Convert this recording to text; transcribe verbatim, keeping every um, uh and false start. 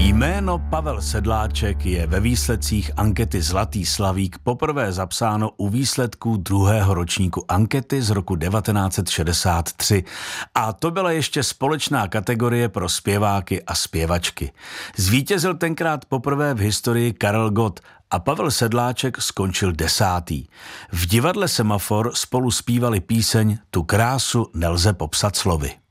Jméno Pavel Sedláček je ve výsledcích ankety Zlatý slavík poprvé zapsáno u výsledků druhého ročníku ankety z roku devatenáct set šedesát tři. A to byla ještě společná kategorie pro zpěváky a zpěvačky. Zvítězil tenkrát poprvé v historii Karel Gott a Pavel Sedláček skončil desátý. V divadle Semafor spolu zpívali píseň Tu krásu nelze popsat slovy.